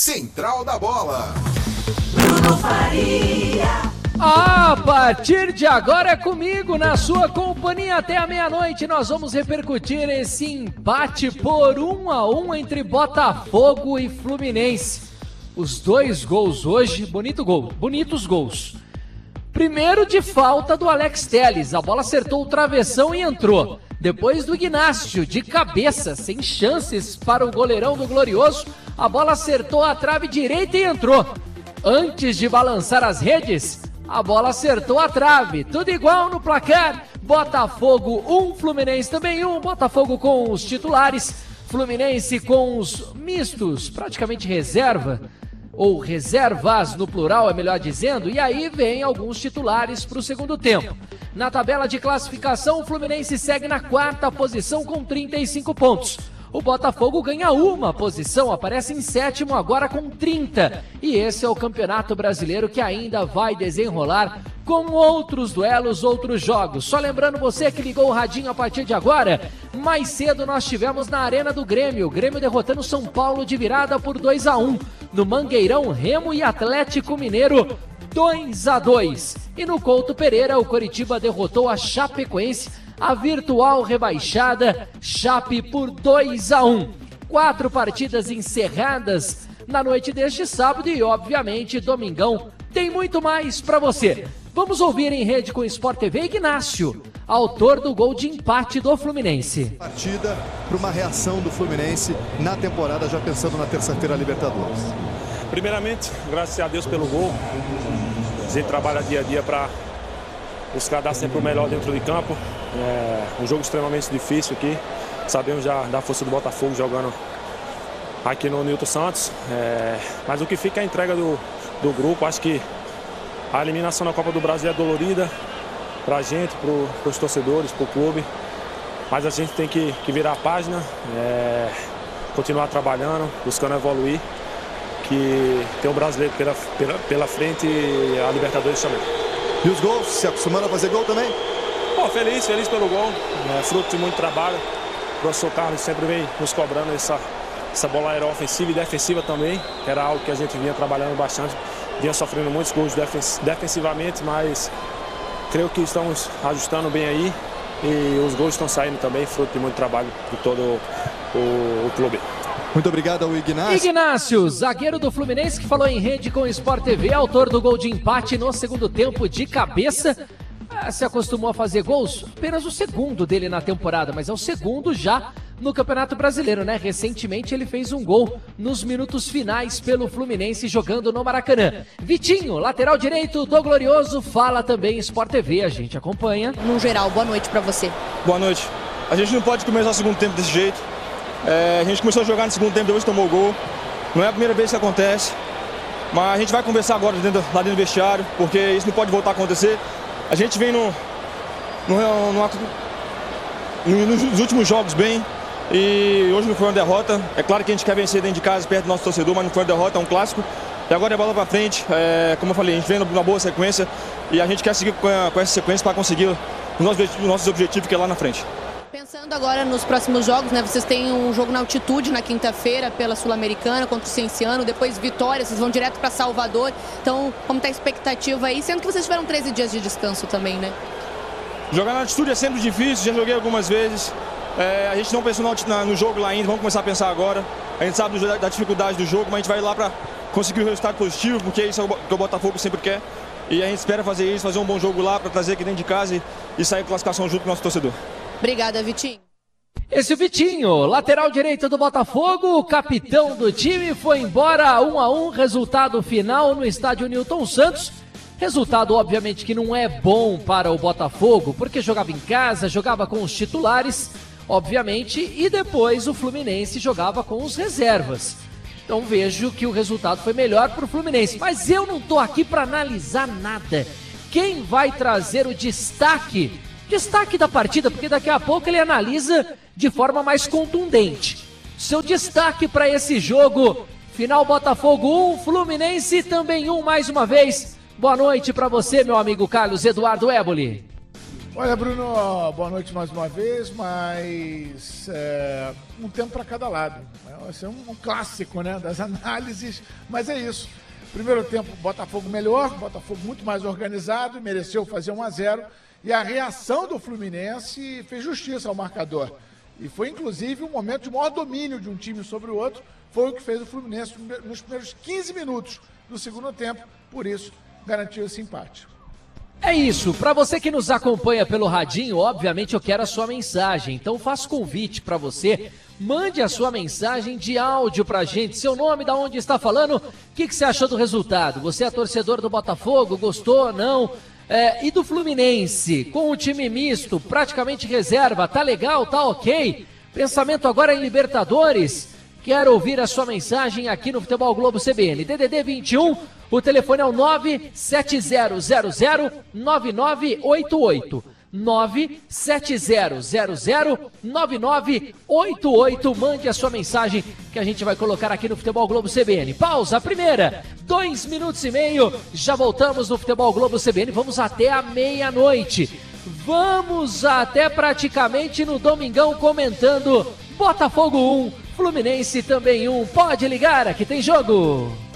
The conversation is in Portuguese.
Central da Bola. Bruno Faria. A partir de agora é comigo, na sua companhia até a meia-noite. Nós vamos repercutir esse empate por 1-1 entre Botafogo e Fluminense. Os dois gols hoje, bonitos gols. Primeiro de falta do Alex Telles, a bola acertou o travessão e entrou. Depois do Ignácio, de cabeça, sem chances para o goleirão do Glorioso, a bola acertou a trave direita e entrou. Antes de balançar as redes, a bola acertou a trave, tudo igual no placar. Botafogo 1, Fluminense também 1, Botafogo com os titulares, Fluminense com os mistos, praticamente reserva, ou reservas no plural, é melhor dizendo, e aí vem alguns titulares para o segundo tempo. Na tabela de classificação, o Fluminense segue na 4ª posição com 35 pontos. O Botafogo ganha uma posição, aparece em 7º agora com 30. E esse é o Campeonato Brasileiro que ainda vai desenrolar com outros duelos, outros jogos. Só lembrando você que ligou o radinho a partir de agora, mais cedo nós tivemos na Arena do Grêmio. O Grêmio derrotando São Paulo de virada por 2-1. No Mangueirão, Remo e Atlético Mineiro 2-2. E no Couto Pereira, o Coritiba derrotou a Chapecoense, a virtual rebaixada Chape por 2-1. 4 partidas encerradas na noite deste sábado e, obviamente, domingão tem muito mais para você. Vamos ouvir em rede com o Sport TV Ignácio, autor do gol de empate do Fluminense. Partida para uma reação do Fluminense na temporada, já pensando na terça-feira Libertadores. Primeiramente, graças a Deus pelo gol. A gente trabalha dia a dia para buscar dar sempre o melhor dentro de campo. É um jogo extremamente difícil aqui. Sabemos já da força do Botafogo jogando aqui no Newton Santos. Mas o que fica é a entrega do grupo. Acho que a eliminação na Copa do Brasil é dolorida para a gente, para os torcedores, para o clube. Mas a gente tem que virar a página, continuar trabalhando, buscando evoluir. Que tem o brasileiro pela frente e a Libertadores também. E os gols? Se acostumando a fazer gol também? Pô, feliz pelo gol. Fruto de muito trabalho. O professor Carlos sempre vem nos cobrando essa bola aérea ofensiva e defensiva também, que era algo que a gente vinha trabalhando bastante. Vinha sofrendo muitos gols defensivamente, mas creio que estamos ajustando bem aí. E os gols estão saindo também, fruto de muito trabalho de todo o clube. Muito obrigado ao Ignácio. Ignácio, zagueiro do Fluminense, que falou em rede com o Sport TV, autor do gol de empate no segundo tempo de cabeça. Se acostumou a fazer gols, apenas o segundo dele na temporada, mas é o segundo já no Campeonato Brasileiro, né? Recentemente ele fez um gol nos minutos finais pelo Fluminense jogando no Maracanã. Vitinho, lateral direito do Glorioso, fala também Sport TV, a gente acompanha. No geral, boa noite pra você. Boa noite. A gente não pode começar o segundo tempo desse jeito. A gente começou a jogar no segundo tempo, depois tomou o gol. Não é a primeira vez que isso acontece. Mas a gente vai conversar agora lá dentro do vestiário, porque isso não pode voltar a acontecer. A gente vem nos últimos jogos bem, e hoje não foi uma derrota. É claro que a gente quer vencer dentro de casa, perto do nosso torcedor, mas não foi uma derrota, é um clássico. E agora é bola pra frente. Como eu falei, a gente vem numa boa sequência e a gente quer seguir com essa sequência para conseguir os nossos objetivos, que é lá na frente. Pensando agora nos próximos jogos, né? Vocês têm um jogo na altitude na quinta-feira pela Sul-Americana contra o Cienciano, depois Vitória, vocês vão direto para Salvador. Então, como está a expectativa aí? Sendo que vocês tiveram 13 dias de descanso também, né? Jogar na altitude é sempre difícil, já joguei algumas vezes. A gente não pensou no jogo lá ainda, vamos começar a pensar agora. A gente sabe da dificuldade do jogo, mas a gente vai lá para conseguir um resultado positivo, porque isso é o que o Botafogo sempre quer. E a gente espera fazer isso, fazer um bom jogo lá para trazer aqui dentro de casa e sair com classificação junto com o nosso torcedor. Obrigada, Vitinho. Esse é o Vitinho, lateral direito do Botafogo, o capitão do time, foi embora 1-1, resultado final no estádio Newton Santos. Resultado, obviamente, que não é bom para o Botafogo, porque jogava em casa, jogava com os titulares, obviamente, e depois o Fluminense jogava com os reservas. Então vejo que o resultado foi melhor para o Fluminense, mas eu não estou aqui para analisar nada. Quem vai trazer o destaque da partida, porque daqui a pouco ele analisa de forma mais contundente. Seu destaque para esse jogo, final Botafogo 1, Fluminense também 1 mais uma vez. Boa noite para você, meu amigo Carlos Eduardo Éboli. Olha, Bruno, boa noite mais uma vez, mas um tempo para cada lado. Vai ser um clássico, né, das análises, mas é isso. Primeiro tempo, Botafogo melhor, Botafogo muito mais organizado, mereceu fazer 1-0, e a reação do Fluminense fez justiça ao marcador. E foi, inclusive, um momento de maior domínio de um time sobre o outro, foi o que fez o Fluminense nos primeiros 15 minutos do segundo tempo, por isso garantiu esse empate. É isso, para você que nos acompanha pelo radinho, obviamente eu quero a sua mensagem, então faço convite para você, mande a sua mensagem de áudio pra gente, seu nome, da onde está falando, o que você achou do resultado, você é torcedor do Botafogo, gostou, não? E do Fluminense, com o time misto, praticamente reserva, tá legal, tá ok? Pensamento agora em Libertadores? Quero ouvir a sua mensagem aqui no Futebol Globo CBN. DDD 21, o telefone é o 970009988. 970009988. Mande a sua mensagem que a gente vai colocar aqui no Futebol Globo CBN. Pausa, primeira, 2 minutos e meio. Já voltamos no Futebol Globo CBN. Vamos até a meia-noite. Vamos até praticamente no domingão comentando Botafogo 1, Fluminense também 1. Pode ligar, aqui tem jogo.